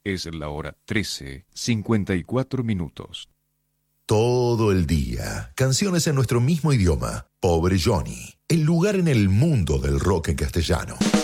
Es la hora 13:54. Todo el día, canciones en nuestro mismo idioma. Pobre Johnny, el lugar en el mundo del rock en castellano.